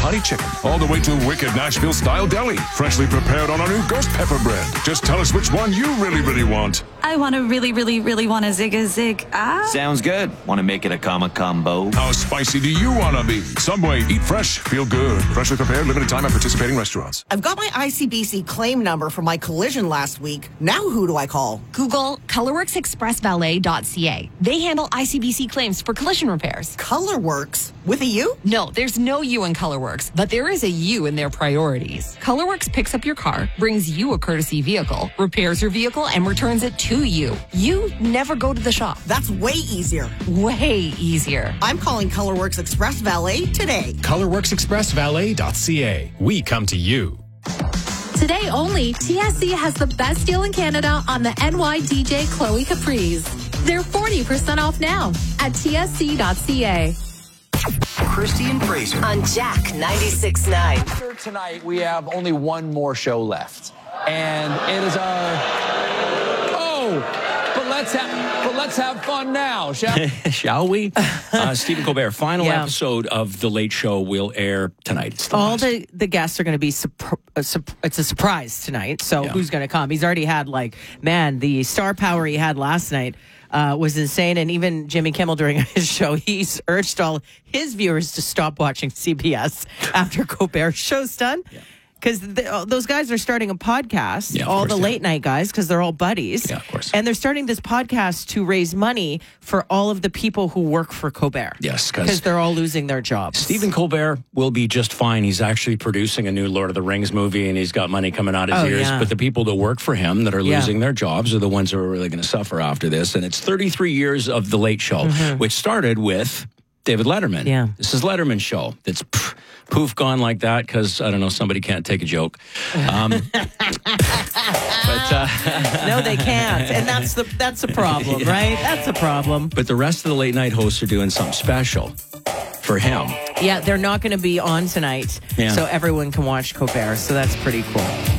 honey chicken, all the way to wicked Nashville-style deli, freshly prepared on our new ghost pepper bread. Just tell us which one you really, really want. I want to really want a zig. Sounds good. Want to make it a combo? How spicy do you want to be? Subway, eat fresh, feel good. Freshly prepared, limited time at participating restaurants. I've got my ICBC claim number for my collision last week. Now who do I call? Google ColorworksExpressValet.ca. They handle ICBC claims for collision repairs. ColorWorks? With a U? No, there's no U in ColorWorks, but there is a U in their priorities. ColorWorks picks up your car, brings you a courtesy vehicle, repairs your vehicle, and returns it to you. You never go to the shop. That's way easier. Way easier. I'm calling ColorWorks Express Valet today. ColorWorksExpressValet.ca. We come to you. Today only, TSC has the best deal in Canada on the NYDJ Chloe Caprice. They're 40% off now at TSC.ca. Christy and Fraser on Jack 96.9. Tonight, we have only one more show left. And it is our... But let's have fun now, shall we? Stephen Colbert, final episode of The Late Show will air tonight. It's all the guests are going to be it's a surprise tonight. So who's going to come? He's already had the star power he had last night was insane. And even Jimmy Kimmel during his show, he's urged all his viewers to stop watching CBS after Colbert's show's done. Yeah. Because those guys are starting a podcast, all the late night guys, because they're all buddies. Yeah, of course. And they're starting this podcast to raise money for all of the people who work for Colbert. Yes, because they're all losing their jobs. Stephen Colbert will be just fine. He's actually producing a new Lord of the Rings movie, and he's got money coming out his ears. Yeah. But the people that work for him that are losing their jobs are the ones who are really going to suffer after this. And it's 33 years of The Late Show, which started with David Letterman. Yeah. This is Letterman's show. It's poof gone like that because, I don't know, somebody can't take a joke. No, they can't. And that's the problem, right? That's the problem. But the rest of the late night hosts are doing something special for him. Yeah, they're not going to be on tonight, so everyone can watch Colbert. So that's pretty cool.